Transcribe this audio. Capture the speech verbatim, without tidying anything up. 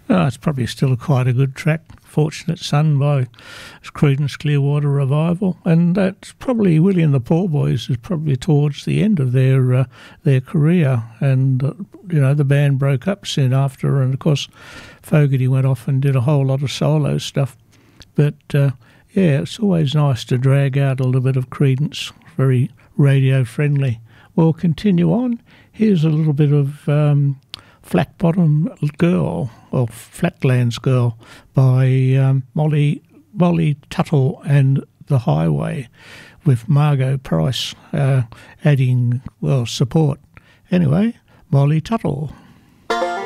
Oh, it's probably still quite a good track. Fortunate Son by Creedence Clearwater Revival, and that's probably Willie and the Poor Boys is probably towards the end of their uh, their career, and uh, you know the band broke up soon after, and of course Fogarty went off and did a whole lot of solo stuff. But uh, yeah, it's always nice to drag out a little bit of Creedence, very radio friendly. We'll continue on. Here's a little bit of um, Flat Bottom Girl, or Flatlands Girl, by um, Molly Molly Tuttle and the Highway, with Margot Price uh, adding, well, support. Anyway, Molly Tuttle.